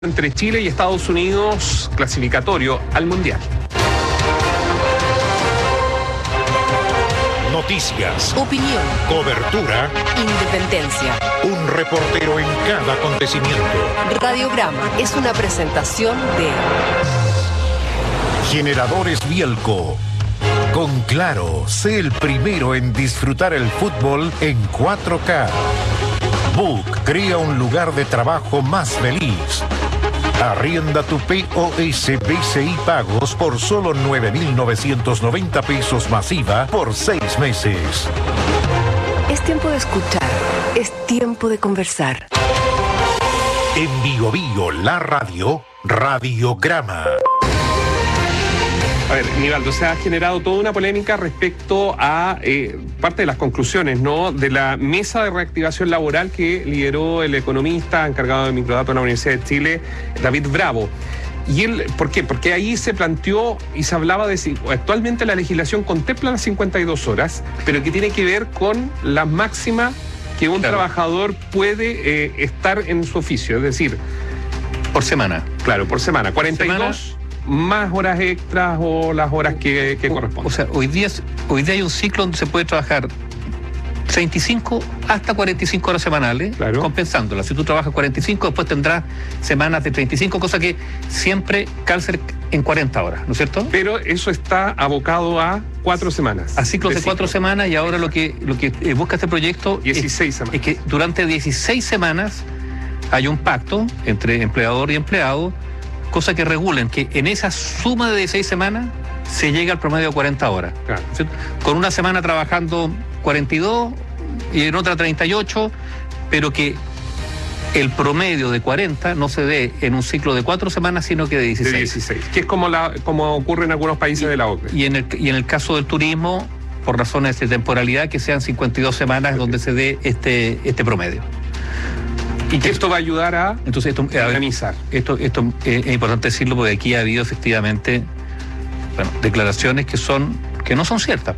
Entre Chile y Estados Unidos, clasificatorio al Mundial. Noticias, opinión, cobertura, independencia. un reportero en cada acontecimiento. Radiograma es una presentación de Generadores Bielco. Con Claro, sé el primero en disfrutar el fútbol en 4K. Book crea un lugar de trabajo más feliz. Arrienda tu POS BCI Pagos por solo 9.990 pesos masiva por 6 meses. Es tiempo de escuchar, es tiempo de conversar. En Bio Bio, la radio, Radiograma. A ver, Nivaldo, se ha generado toda una polémica respecto a parte de las conclusiones, ¿no?, de la mesa de reactivación laboral que lideró el economista encargado de microdatos de la Universidad de Chile, David Bravo. Y él, ¿por qué? Porque ahí se planteó y se hablaba de si actualmente la legislación contempla las 52 horas, pero que tiene que ver con la máxima que un trabajador puede estar en su oficio, es decir, por semana. Claro, por semana. 42 más horas extras o las horas que corresponden. O sea, hoy día hay un ciclo donde se puede trabajar 35 hasta 45 horas semanales, claro, compensándolas. Si tú trabajas 45, después tendrás semanas de 35, cosa que siempre calza en 40 horas, ¿no es cierto? Pero eso está abocado a 4 semanas. A ciclos de 4 semanas, y ahora lo que busca este proyecto 16 semanas. Es que durante 16 semanas hay un pacto entre empleador y empleado, cosa que regulen que en esa suma de 16 semanas se llega al promedio de 40 horas. Claro. ¿Cierto? Con una semana trabajando 42 y en otra 38, pero que el promedio de 40 no se dé en un ciclo de 4 semanas, sino que de 16. De 16, que es como ocurre en algunos países de la OCDE. Y en el caso del turismo, por razones de temporalidad, que sean 52 semanas donde se dé este promedio. Y que esto va a ayudar a organizar. Esto es importante decirlo, porque aquí ha habido efectivamente declaraciones que no son ciertas.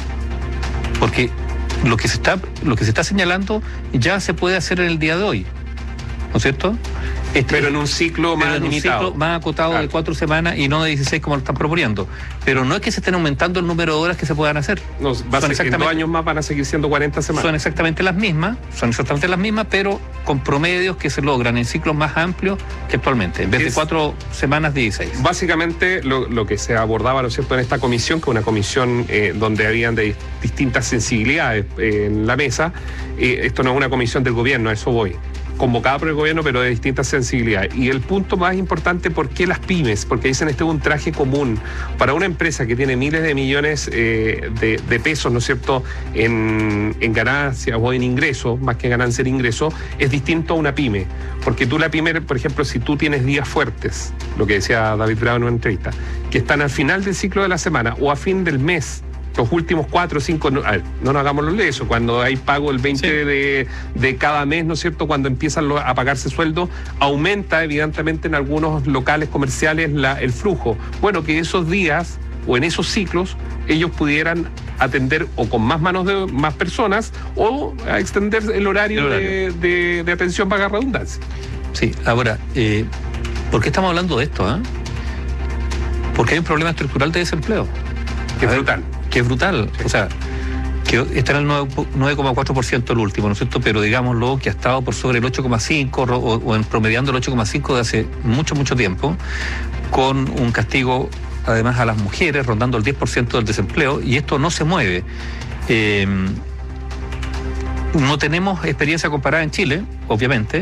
Porque lo que se está señalando ya se puede hacer en el día de hoy, ¿no es cierto? Pero en un ciclo más limitado. Un ciclo más acotado, claro, de 4 semanas y no de 16 como lo están proponiendo. Pero no es que se estén aumentando el número de horas que se puedan hacer. No, en 2 años más van a seguir siendo 40 semanas. Son exactamente las mismas, pero con promedios que se logran en ciclos más amplios que actualmente. En vez de 4 semanas, 16. Básicamente lo que se abordaba, ¿no es cierto?, en esta comisión, que es una comisión donde habían de distintas sensibilidades en la mesa. Esto no es una comisión del gobierno, a eso voy, convocada por el gobierno, pero de distintas sensibilidades. Y el punto más importante, ¿por qué las pymes? Porque dicen, este es un traje común para una empresa que tiene miles de millones de pesos, ¿no es cierto?, en ganancias o en ingresos, más que ganancia en ingresos, es distinto a una pyme. Porque tú, la pyme, por ejemplo, si tú tienes días fuertes, lo que decía David Bravo en una entrevista, que están al final del ciclo de la semana o a fin del mes, los últimos 4 o 5, no nos hagamos los lesos, cuando hay pago el 20 de cada mes, ¿no es cierto?, cuando empiezan a pagarse sueldo, aumenta evidentemente en algunos locales comerciales el flujo. Bueno, que esos días o en esos ciclos ellos pudieran atender o con más manos de más personas o a extender el horario. De atención, para redundancia. Sí, ahora, ¿por qué estamos hablando de esto? Porque hay un problema estructural de desempleo. Que es brutal. Que es brutal, sí. O sea, que está en el 9,4% el último, ¿no es cierto? Pero digámoslo, que ha estado por sobre el 8,5% o en promediando el 8,5% de hace mucho tiempo, con un castigo además a las mujeres rondando el 10% del desempleo, y esto no se mueve. No tenemos experiencia comparada en Chile, obviamente,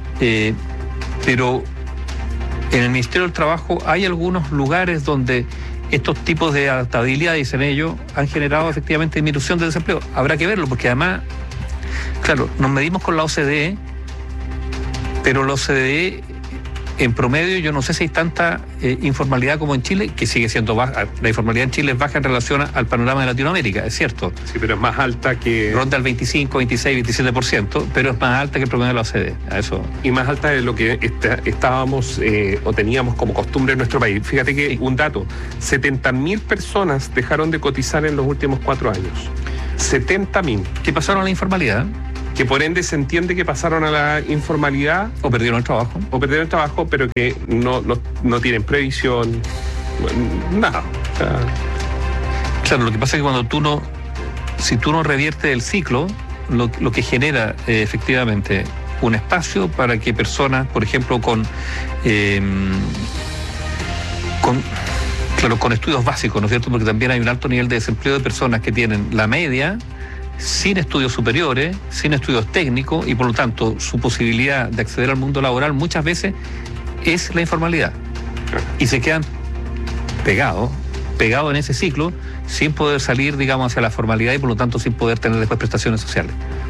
pero en el Ministerio del Trabajo hay algunos lugares donde estos tipos de adaptabilidad, dicen ellos, han generado efectivamente disminución del desempleo. Habrá que verlo, porque además, claro, nos medimos con la OCDE, pero la OCDE, en promedio, yo no sé si hay tanta informalidad como en Chile, que sigue siendo baja. La informalidad en Chile es baja en relación al panorama de Latinoamérica, es cierto. Sí, pero es más alta que... Ronda el 25, 26, 27%, pero es más alta que el promedio de la OCDE. Y más alta de lo que estábamos o teníamos como costumbre en nuestro país. Fíjate que un dato, 70.000 personas dejaron de cotizar en los últimos 4 años. 70.000. ¿Qué pasaron a la informalidad? que por ende se entiende que pasaron a la informalidad. O perdieron el trabajo. Pero que no tienen previsión, nada. O sea, claro, lo que pasa es que si tú no reviertes el ciclo, lo que genera efectivamente un espacio para que personas, por ejemplo, con estudios básicos, ¿no es cierto? Porque también hay un alto nivel de desempleo de personas que tienen la media, sin estudios superiores, sin estudios técnicos, y por lo tanto su posibilidad de acceder al mundo laboral muchas veces es la informalidad. Y se quedan pegados en ese ciclo sin poder salir, digamos, hacia la formalidad y por lo tanto sin poder tener después prestaciones sociales.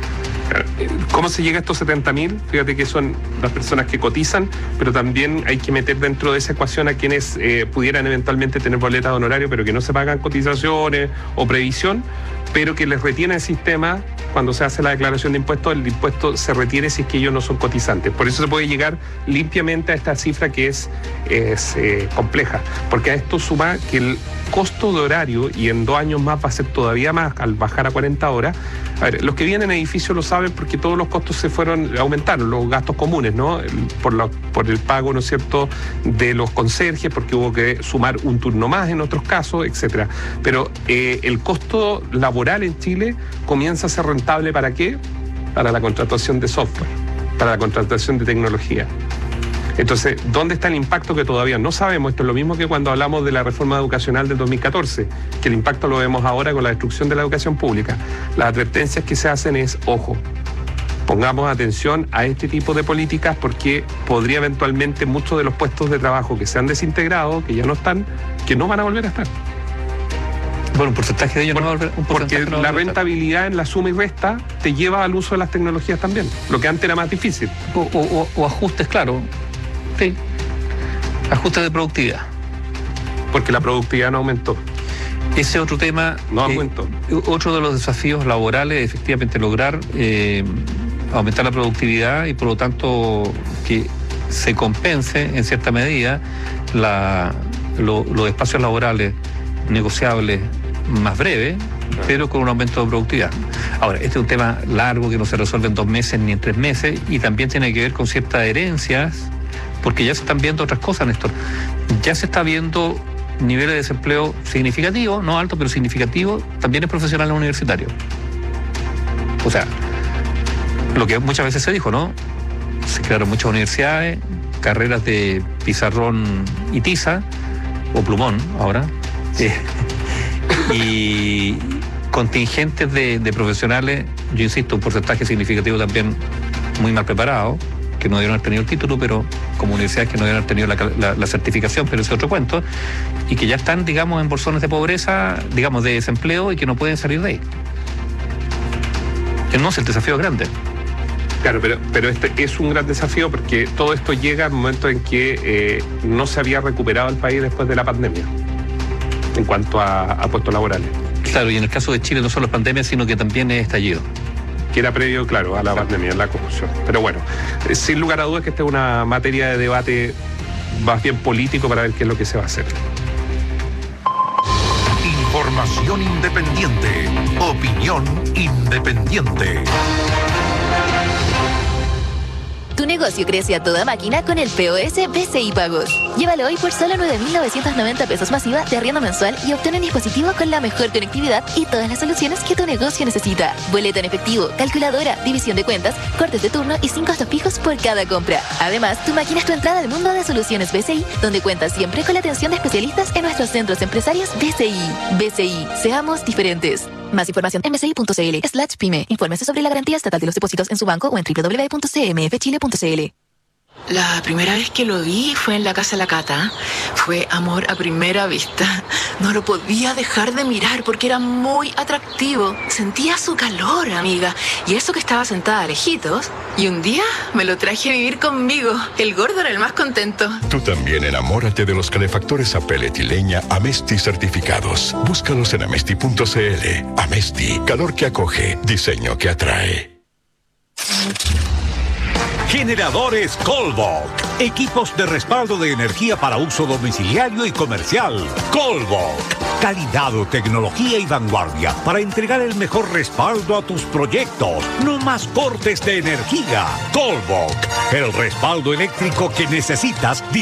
¿Cómo se llega a estos 70.000? Fíjate que son las personas que cotizan, pero también hay que meter dentro de esa ecuación a quienes pudieran eventualmente tener boletas de honorario, pero que no se pagan cotizaciones o previsión, pero que les retiene el sistema. Cuando se hace la declaración de impuestos, el impuesto se retiene si es que ellos no son cotizantes. Por eso se puede llegar limpiamente a esta cifra que es compleja, porque a esto suma que el costo de horario, y en 2 años más va a ser todavía más al bajar a 40 horas. A ver, los que vienen en edificios lo saben porque todos los costos aumentaron, los gastos comunes, ¿no? Por el pago, ¿no es cierto?, de los conserjes, porque hubo que sumar un turno más en otros casos, etcétera. Pero el costo laboral en Chile comienza a ser rentable, ¿para qué? Para la contratación de software, para la contratación de tecnología. Entonces, ¿dónde está el impacto que todavía no sabemos? Esto es lo mismo que cuando hablamos de la reforma educacional del 2014, que el impacto lo vemos ahora con la destrucción de la educación pública. Las advertencias que se hacen es, ojo, pongamos atención a este tipo de políticas porque podría eventualmente muchos de los puestos de trabajo que se han desintegrado, que ya no están, que no van a volver a estar. Bueno, un porcentaje de ellos no va a volver. Porque la rentabilidad en la suma y resta te lleva al uso de las tecnologías también, lo que antes era más difícil. O ajustes, claro. Sí. Ajustes de productividad. Porque la productividad no aumentó. Ese otro tema. No aumentó. Otro de los desafíos laborales es efectivamente lograr aumentar la productividad y por lo tanto que se compense en cierta medida los espacios laborales negociables más breves, pero con un aumento de productividad. Ahora, este es un tema largo que no se resuelve en 2 meses ni en 3 meses y también tiene que ver con ciertas herencias, porque ya se están viendo otras cosas, Néstor. Ya se está viendo niveles de desempleo significativos, no altos, pero significativos, también en profesionales universitarios. O sea, lo que muchas veces se dijo, ¿no? Se crearon muchas universidades, carreras de pizarrón y tiza, o plumón ahora, y contingentes de profesionales, yo insisto, un porcentaje significativo también muy mal preparado, que no debieron haber tenido el título, pero como universidades que no debieron haber tenido la certificación, pero ese es otro cuento, y que ya están, digamos, en bolsones de pobreza, digamos, de desempleo y que no pueden salir de ahí. Entonces el desafío es grande. Claro, pero este es un gran desafío porque todo esto llega al momento en que no se había recuperado el país después de la pandemia en cuanto a puestos laborales. Claro, y en el caso de Chile no solo es pandemia, sino que también es estallido. Que era previo, claro, a la pandemia, la corrupción. Pero bueno, sin lugar a dudas que esta es una materia de debate más bien político para ver qué es lo que se va a hacer. Información independiente. Opinión independiente. Tu negocio crece a toda máquina con el POS BCI Pagos. Llévalo hoy por solo 9.990 pesos masiva de arriendo mensual y obtén un dispositivo con la mejor conectividad y todas las soluciones que tu negocio necesita. Boleto en efectivo, calculadora, división de cuentas, cortes de turno y 5 costos fijos por cada compra. Además, tu máquina es tu entrada al mundo de soluciones BCI, donde cuentas siempre con la atención de especialistas en nuestros centros empresarios BCI. BCI, seamos diferentes. Más información en bci.cl/pyme. Infórmese sobre la garantía estatal de los depósitos en su banco o en www.cmfchile.cl. La primera vez que lo vi fue en la casa de la Cata. Fue amor a primera vista. No lo podía dejar de mirar porque era muy atractivo. Sentía su calor, amiga. Y eso que estaba sentada a lejitos. Y un día me lo traje a vivir conmigo. El gordo era el más contento. Tú también enamórate de los calefactores a pellet y leña Amesti certificados. Búscalos en amesti.cl. Amesti, calor que acoge, diseño que atrae. Generadores Colbok. Equipos de respaldo de energía para uso domiciliario y comercial. Colbok. Calidad, tecnología y vanguardia para entregar el mejor respaldo a tus proyectos. No más cortes de energía. Colbok. El respaldo eléctrico que necesitas